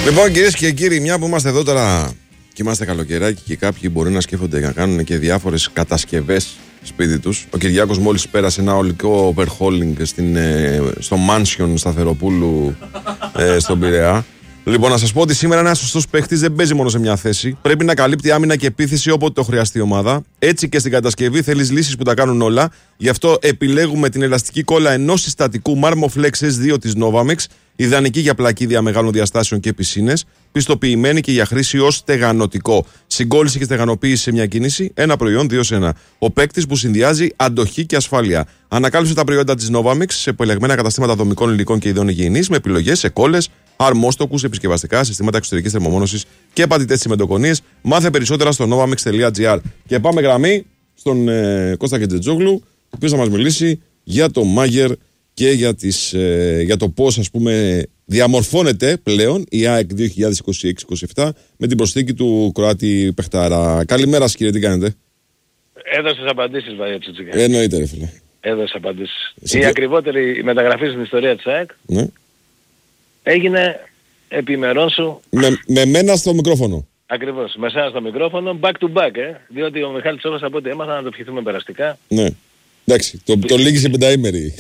Λοιπόν, κυρίες και κύριοι, μια που είμαστε εδώ τώρα και είμαστε καλοκαιράκι και κάποιοι μπορεί να σκέφτονται να κάνουν και διάφορες κατασκευές σπίτι τους. Ο Κυριάκος μόλις πέρασε ένα ολικό overhauling στο Mansion Σταθεροπούλου στον Πειραιά. Λοιπόν, να σας πω ότι σήμερα ένας σωστός παίχτης δεν παίζει μόνο σε μια θέση. Πρέπει να καλύπτει άμυνα και επίθεση όποτε το χρειαστεί η ομάδα. Έτσι και στην κατασκευή θέλεις λύσεις που τα κάνουν όλα. Γι' αυτό επιλέγουμε την ελαστική κόλλα ενός συστατικού Marmoflex S2 της Novamix. Ιδανική για πλακίδια μεγάλων διαστάσεων και πισίνες. Πιστοποιημένη και για χρήση ως στεγανοτικό. Συγκόλληση και στεγανοποίηση σε μια κίνηση. Ένα προϊόν 2 σε 1. Ο παίκτης που συνδυάζει αντοχή και ασφάλεια. Ανακάλυψε τα προϊόντα της Novamix σε επιλεγμένα καταστήματα δομικών υλικών και ειδών υγιεινής με επιλογές σε κόλλες, αρμόστοκους, επισκευαστικά, συστήματα εξωτερικής θερμομόνωσης και πατητές τσιμεντοκονίες. Μάθε περισσότερα στο novamix.gr. Και πάμε γραμμή στον Κώστα Κεντζετζόγλου, ο οποίος θα μας μιλήσει για το Μάγερ και για το πώς, ας πούμε, διαμορφώνεται πλέον η ΑΕΚ 2026-27 με την προσθήκη του Κροάτη παιχτάρα. Καλημέρα σας, κύριε, τι κάνετε? Έδωσες απαντήσεις, Βαγιατσιτσίκα. Εννοείται, ρε φίλε. Έδωσες απαντήσεις. Η ακριβότερη μεταγραφή στην ιστορία της ΑΕΚ, ναι, έγινε επιμερών σου. Με μένα στο μικρόφωνο. Ακριβώς, με σένα στο μικρόφωνο, back to back, διότι ο Μιχάλης Τσόχας, από ό,τι έμαθα, να το ευχηθούμε περαστικά. Ναι. Εντάξει, το λύγησε πενταήμερη.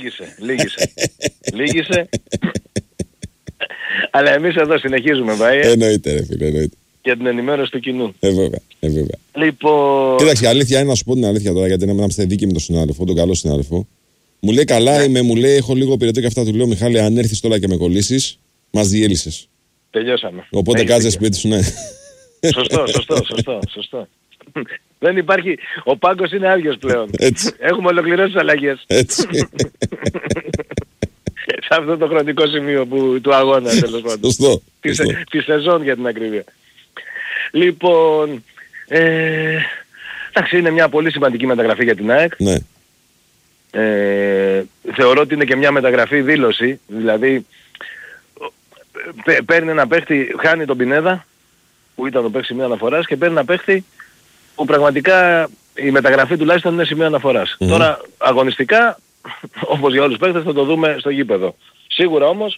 Λύγησε. Αλλά εμείς εδώ συνεχίζουμε, Βάιε. Εννοείται, ρε φίλε, εννοείται. Για την ενημέρωση του κοινού. Βέβαια. Λοιπόν... Κοίταξε, η αλήθεια είναι να σου πω την αλήθεια τώρα, γιατί να είμαστε δίκαιοι με τον συνάδελφο, τον καλό συνάδελφο. Μου λέει καλά είμαι, μου λέει έχω λίγο πυρετό και αυτά, του λέω Μιχάλη, αν έρθεις τώρα και με κολλήσεις, μας διέλυσες. Τελειώσαμε. Οπότε κάτσε σπίτι σου, ναι. Σωστό. Δεν υπάρχει, ο πάγκος είναι άδειος πλέον. Έτσι. Έχουμε ολοκληρώσει τις αλλαγές. Έτσι. Σε αυτό το χρονικό σημείο του αγώνα, τέλος πάντων. Σωστό. Τη σεζόν, για την ακρίβεια. Λοιπόν, εντάξει, είναι μια πολύ σημαντική μεταγραφή για την ΑΕΚ. Ναι. Θεωρώ ότι είναι και μια μεταγραφή δήλωση. Δηλαδή παίρνει ένα παίχτη, χάνει τον Πινέδα που ήταν το παίχτη σημείο αναφοράς και παίρνει ένα παίχτη που πραγματικά η μεταγραφή τουλάχιστον είναι σημείο αναφοράς. Τώρα αγωνιστικά, όπως για όλους τους παίχτες, θα το δούμε στο γήπεδο. Σίγουρα όμως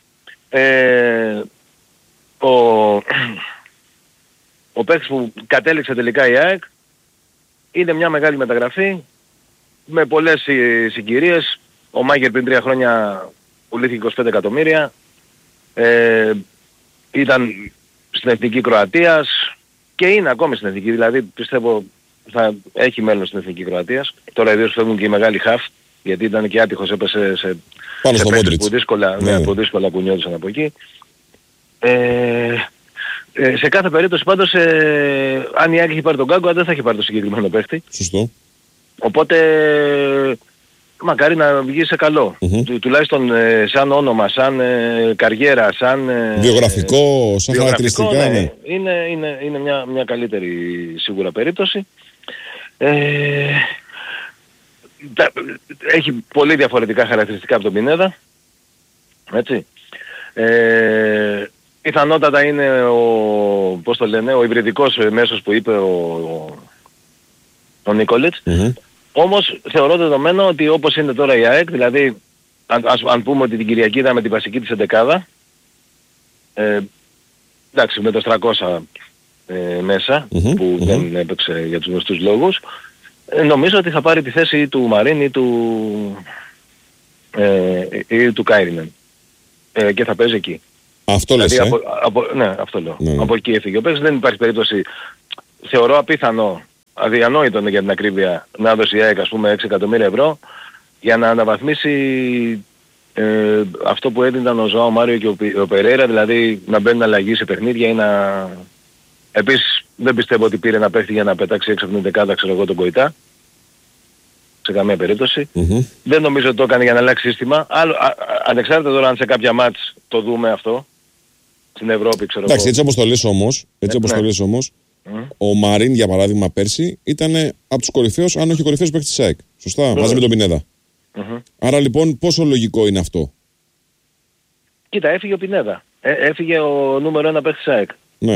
ο παίχτης που κατέληξε τελικά η ΑΕΚ είναι μια μεγάλη μεταγραφή με πολλές συγκυρίες. Ο Μάγερ πριν 3 χρόνια πουλήθηκε 25 εκατομμύρια. Ήταν στην Εθνική Κροατίας και είναι ακόμη στην Εθνική, δηλαδή πιστεύω θα έχει μέλλον στην Εθνική Κροατίας. Τώρα ιδίως φεύγουν και οι μεγάλοι χαφ, γιατί ήταν και άτυχος, έπεσε σε παίκτες που δύσκολα κουνιόντουσαν από εκεί. Σε κάθε περίπτωση πάντως, αν η ΑΕΚ έχει πάρει τον Γκάγκο, δεν θα έχει πάρει το συγκεκριμένο παίχτη. Σωστό. Οπότε μακάρι να βγει σε καλό. Τουλάχιστον σαν όνομα, σαν καριέρα, σαν... βιογραφικό, σαν χαρακτηριστικά. Ναι. Είναι μια καλύτερη σίγουρα περίπτωση. Έχει πολύ διαφορετικά χαρακτηριστικά από τον Πινέδα. Έτσι. Πιθανότατα είναι ο υβριδικός μέσος που είπε ο Νίκολιτς. Όμως θεωρώ δεδομένο ότι όπως είναι τώρα η ΑΕΚ, δηλαδή αν πούμε ότι την Κυριακή είδαμε την βασική της εντεκάδα, εντάξει με το 300 μέσα που δεν έπαιξε για τους γνωστούς λόγους, νομίζω ότι θα πάρει τη θέση του Μαρίν ή του Κάιρινεν και θα παίζει εκεί. Αυτό λες, δηλαδή, ναι, αυτό λέω. Ναι. Από εκεί έφυγε ο παίκτης, δεν υπάρχει περίπτωση, θεωρώ απίθανο, αδιανόητο για την ακρίβεια, να δώσει η ΑΕΚ ας πούμε 6 εκατομμύρια ευρώ για να αναβαθμίσει αυτό που έδιναν ο Ζωάο Μάριο και ο Περέιρα, δηλαδή να μπαίνει αλλαγή σε παιχνίδια ή να... Επίσης δεν πιστεύω ότι πήρε να παίχτη για να πετάξει έξω από την δεκάδα, ξέρω εγώ, τον Κοϊτά. Σε καμία περίπτωση. Δεν νομίζω ότι το έκανε για να αλλάξει σύστημα. Ανεξάρτητα τώρα αν σε κάποια μάτς το δούμε αυτό. Στην Ευρώπη, ξέρω εγώ. Εντάξει, έτσι όπως το λες όμως, ο Μαρίν για παράδειγμα πέρσι ήταν από τους κορυφαίους, αν όχι κορυφαίους παίκτες της ΑΕΚ. Σωστά, μαζί με τον Πινέδα. Άρα λοιπόν πόσο λογικό είναι αυτό? Κοίτα, έφυγε ο Πινέδα. Έφυγε ο νούμερο 1 παίκτης της ΑΕΚ. Ναι.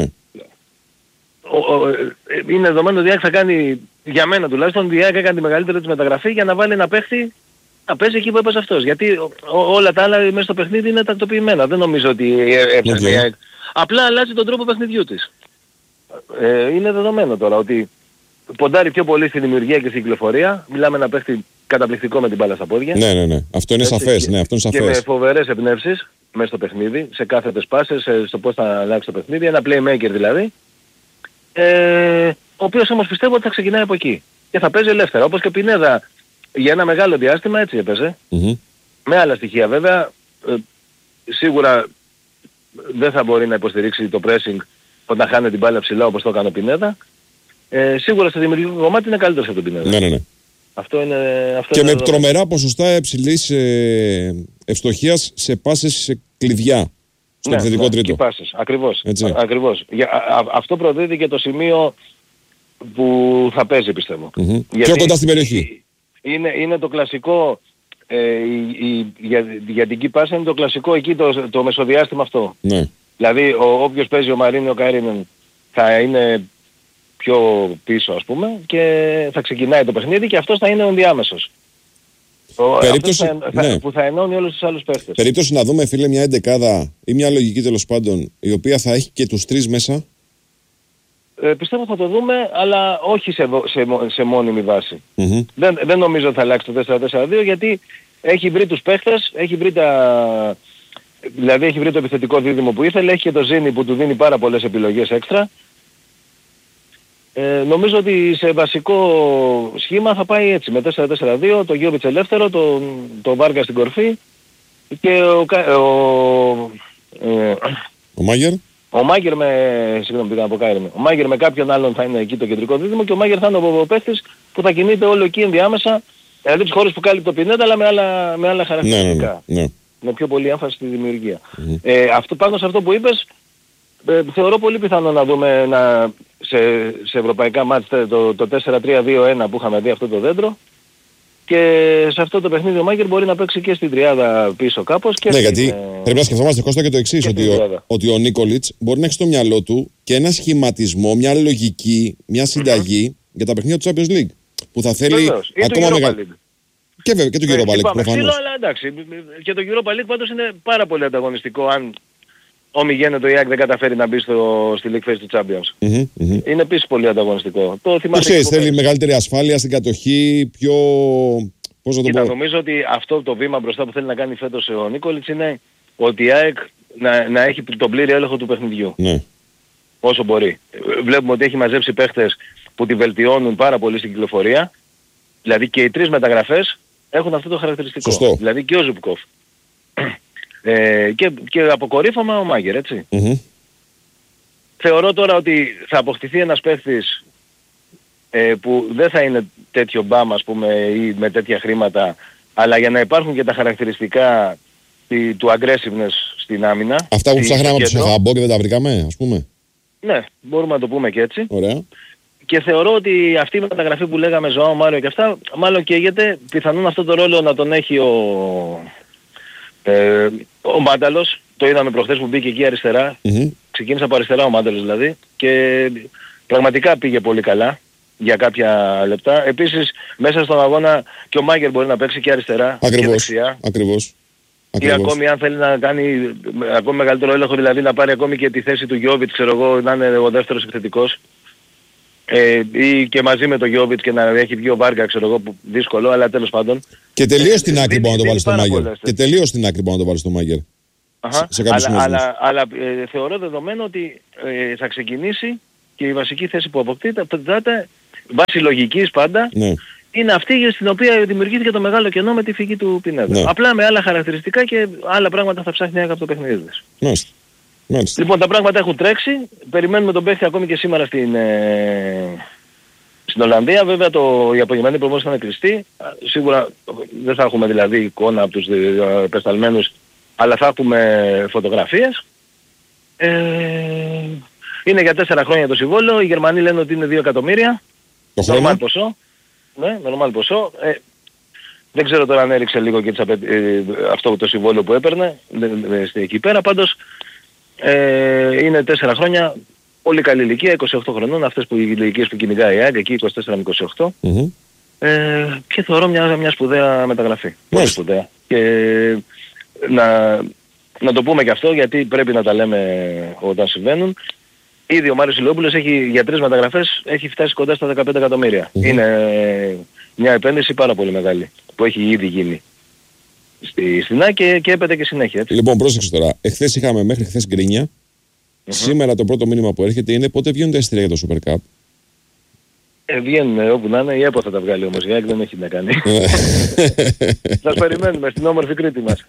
Είναι δεδομένο ότι η ΑΕΚ θα κάνει, για μένα τουλάχιστον, η ΑΕΚ έκανε τη μεγαλύτερη της μεταγραφή για να βάλει ένα παίχτη να παίζει εκεί που έπαιζε αυτός. Γιατί όλα τα άλλα μέσα στο παιχνίδι είναι τακτοποιημένα. Δεν νομίζω ότι έψαχνε η ΑΕΚ Απλά αλλάζει τον τρόπο παιχνιδιού της. Είναι δεδομένο τώρα ότι ποντάρει πιο πολύ στη δημιουργία και στην κυκλοφορία. Μιλάμε ένα παίχτη καταπληκτικό με την μπάλα στα πόδια. Ναι. Αυτό είναι σαφές. Ναι, αυτό είναι σαφές. Και με φοβερές εμπνεύσεις μέσα στο παιχνίδι, σε κάθετες πάσες, στο πώς θα αλλάξει το παιχνίδι. Ένα playmaker δηλαδή. Ο οποίος όμως πιστεύω ότι θα ξεκινάει από εκεί. Και θα παίζει ελεύθερα. Όπως και ο Πινέδα για ένα μεγάλο διάστημα έτσι έπαιζε. Με άλλα στοιχεία βέβαια. Σίγουρα δεν θα μπορεί να υποστηρίξει το pressing όταν χάνει την μπάλα ψηλά όπως το έκανε ο Πινέδα. Σίγουρα στο δημιουργικό κομμάτι είναι καλύτερος από τον Πινέδα. Ναι. Αυτό είναι και με τρομερά ποσοστά υψηλής ευστοχίας σε πάσες σε κλειδιά. Στο επιθετικό τρίτο. Και πάσες. Ακριβώς. Αυτό προδίδει και το σημείο που θα παίζει πιστεύω. Πιο κοντά στην περιοχή. Είναι το κλασικό, για την key pass είναι το κλασικό εκεί το μεσοδιάστημα αυτό. Ναι. Δηλαδή όποιος παίζει ο Μαρίνιο Καρίνεν θα είναι πιο πίσω ας πούμε και θα ξεκινάει το παιχνίδι και αυτός θα είναι ο ενδιάμεσος. Περίπτωση που θα ενώνει όλους τους άλλους παίχτες. Περίπτωση να δούμε φίλε μια εντεκάδα ή μια λογική τέλος πάντων η οποία θα έχει και τους τρεις μέσα. Πιστεύω θα το δούμε αλλά όχι σε μόνιμη βάση. Δεν νομίζω ότι θα αλλάξει το 4-4-2 γιατί έχει βρει τους παίχτες, έχει βρει το επιθετικό δίδυμο που ήθελε, έχει και το Ζήνι που του δίνει πάρα πολλές επιλογές έξτρα. Νομίζω ότι σε βασικό σχήμα θα πάει έτσι με 4-4-2, το Γιώβιτς ελεύθερο, το Βάργα στην κορφή και ο Μάγερ. Ο Μάγερ ο Μάγερ με κάποιον άλλον θα είναι εκεί το κεντρικό δίδυμο και ο Μάγερ θα είναι ο παίχτης που θα κινείται όλο εκεί ενδιάμεσα, δηλαδή τους χώρους που κάλυπτε το Πινέτα αλλά με άλλα χαρακτηριστικά. Ναι. Με πιο πολύ έμφαση στη δημιουργία. Πάνω σε αυτό που είπες, θεωρώ πολύ πιθανό να δούμε σε ευρωπαϊκά μάτς το 4-3-2-1 που είχαμε δει αυτό το δέντρο και σε αυτό το παιχνίδι ο Μάγκερ μπορεί να παίξει και στην τριάδα πίσω κάπως. Και ναι, γιατί πρέπει να σκεφτόμαστε Κώστα και το εξής, ότι ο Νίκολιτς μπορεί να έχει στο μυαλό του και ένα σχηματισμό, μια λογική, μια συνταγή για τα παιχνίδια του Champions League που θα θέλει ακόμα μεγαλύτερο. Και βέβαια και το Europa League προφανώς. Αλλά εντάξει, και το Europa League πάντως είναι πάρα πολύ ανταγωνιστικό αν ομιγένετο η ΑΕΚ δεν καταφέρει να μπει στη League Phase του Champions. Είναι επίσης πολύ ανταγωνιστικό. Το ξέρεις, θέλει μεγαλύτερη ασφάλεια στην κατοχή, πιο... Πώς να το πω. Νομίζω ότι αυτό το βήμα μπροστά που θέλει να κάνει φέτος ο Νίκολιτς είναι ότι η ΑΕΚ να έχει τον πλήρη έλεγχο του παιχνιδιού. Ναι. Όσο μπορεί. Βλέπουμε ότι έχει μαζέψει παίχτες που τη βελτιώνουν πάρα πολύ στην κυκλοφορία. Δηλαδή και οι τρεις μεταγραφές έχουν αυτό το χαρακτηριστικό. Σωστό. Δηλαδή και ο Ζουμπκόφ. Και αποκορύφωμα ο Μάγκερ, έτσι. Θεωρώ τώρα ότι θα αποκτηθεί ένας παίχτης που δεν θα είναι τέτοιο μπαμ ας πούμε ή με τέτοια χρήματα, αλλά για να υπάρχουν και τα χαρακτηριστικά του aggressiveness στην άμυνα. Αυτά που ψάχναμε από το Σαχαμπό και δεν τα βρήκαμε, ας πούμε. Ναι, μπορούμε να το πούμε και έτσι. Ωραία. Και θεωρώ ότι αυτή η μεταγραφή που λέγαμε Ζωάο Μάριο και αυτά, μάλλον καίγεται, πιθανόν αυτό το ρόλο να τον έχει ο Μάνταλος. Το είδαμε προχθές που μπήκε εκεί αριστερά. Ξεκίνησε από αριστερά ο Μάνταλος δηλαδή και πραγματικά πήγε πολύ καλά για κάποια λεπτά. Επίσης μέσα στον αγώνα και ο Μάγκερ μπορεί να παίξει και αριστερά και δεξιά. Ακριβώς. Ή ακόμη αν θέλει να κάνει ακόμη μεγαλύτερο έλεγχο, δηλαδή να πάρει ακόμη και τη θέση του Γιώβιτς, ξέρω εγώ, να είναι ο δεύτερος επιθετικός. Ή και μαζί με τον Γιώβιτς και να έχει βγει ο Βάργα, ξέρω εγώ, που δύσκολο, αλλά τέλος πάντων. Και τελείως στην άκρη μπορεί να το βάλει στο Μάγκερ. Και τελείως στην άκρη μπορεί να το βάλει στο Μάγκερ. Αλλά θεωρώ δεδομένο ότι θα ξεκινήσει και η βασική θέση που αποκτείται βάσει λογικής πάντα. Ναι. Είναι αυτή στην οποία δημιουργήθηκε το μεγάλο κενό με τη φυγή του Πινέδα. Ναι. Απλά με άλλα χαρακτηριστικά και άλλα πράγματα θα ψάχνει από το παιχνίδι της. Μάλιστα. Λοιπόν, τα πράγματα έχουν τρέξει. Περιμένουμε τον παίχτη ακόμη και σήμερα στην Ολλανδία. Βέβαια η απογευματινή προμόνωση θα είναι κλειστή. Σίγουρα δεν θα έχουμε δηλαδή εικόνα από τους επεσταλμένους, αλλά θα έχουμε φωτογραφίες. Είναι για 4 χρόνια το συμβόλαιο. Οι Γερμανοί λένε ότι είναι 2 εκατομμύρια. Νορμάλ ποσό. Ναι, νορμάλ ποσό. Δεν ξέρω τώρα αν έριξε λίγο και αυτό το συμβόλαιο που έπαιρνε εκεί πέρα. Πάντως είναι 4 χρόνια, πολύ καλή ηλικία, 28 χρονών, αυτές που οι ηλικίες που κυνηγάει η ΑΕΚ, εκεί 24 με 28. Και θεωρώ μια σπουδαία μεταγραφή. Πολύ σπουδαία. Και να το πούμε και αυτό, γιατί πρέπει να τα λέμε όταν συμβαίνουν. Ήδη ο Μάριος Ηλιόπουλος έχει για 3 μεταγραφές έχει φτάσει κοντά στα 15 εκατομμύρια. Είναι μια επένδυση πάρα πολύ μεγάλη που έχει ήδη γίνει στην ΑΕΚ και έπεται και συνέχεια. Έτσι. Λοιπόν, πρόσεξε τώρα. Εχθές είχαμε μέχρι χθες γκρίνια. Σήμερα το πρώτο μήνυμα που έρχεται είναι πότε βγαίνουν τα εισιτήρια για το Super Cup. Βγαίνουν όπου να είναι, η ΕΠΟ θα τα βγάλει όμως, η ΑΕΚ δεν έχει να κάνει. Σας περιμένουμε στην όμορφη Κρήτη μας.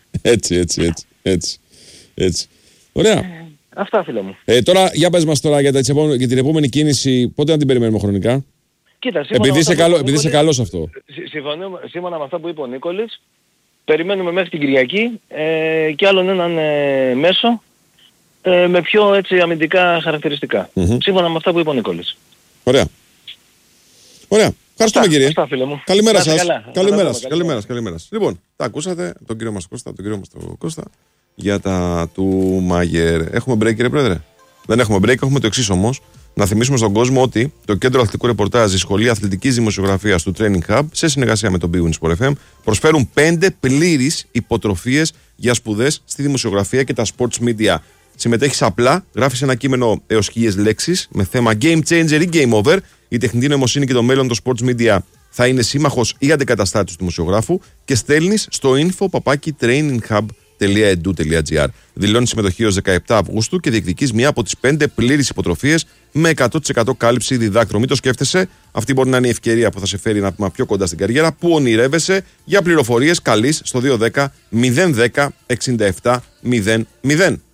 Έτσι. Ωραία. Αυτά, φίλε μου. Τώρα, για πες μας τώρα για την επόμενη κίνηση, πότε να την περιμένουμε χρονικά. Κοίτα, επειδή είσαι καλός αυτό. Σύμφωνα με αυτά που είπε ο Νίκολης, περιμένουμε μέχρι την Κυριακή και άλλον έναν μέσο με πιο έτσι αμυντικά χαρακτηριστικά. Σύμφωνα με αυτά που είπε ο Νίκολης. Ωραία. Ευχαριστούμε, κύριε. Αυτά, φίλε μου. Καλημέρα σας. Καλημέρα. Λοιπόν, τα ακούσατε, τον κύριο μας Κώστα, για τα του Μάγερ. Έχουμε break, κύριε Πρόεδρε? Δεν έχουμε break, έχουμε το εξής όμως. Να θυμίσουμε στον κόσμο ότι το Κέντρο Αθλητικού Ρεπορτάζ, η Σχολή Αθλητικής Δημοσιογραφίας του Training Hub, σε συνεργασία με τον Big Win Sport FM, προσφέρουν 5 πλήρεις υποτροφίες για σπουδές στη δημοσιογραφία και τα sports media. Συμμετέχεις απλά, γράφεις ένα κείμενο έως 1000 λέξεις με θέμα Game Changer ή Game Over. Η τεχνητή νοημοσύνη και το μέλλον των sports media θα είναι σύμμαχος ή αντικαταστάτης του δημοσιογράφου και στέλνεις στο info@traininghub.edu.gr. Δηλώνεις συμμετοχή ως 17 Αυγούστου και διεκδικείς μία από τις 5 πλήρεις υποτροφίες με 100% κάλυψη διδάκτρου. Μην το σκέφτεσαι, αυτή μπορεί να είναι η ευκαιρία που θα σε φέρει ένα βήμα πιο κοντά στην καριέρα που ονειρεύεσαι. Για πληροφορίες καλείς στο 210 010 67 00.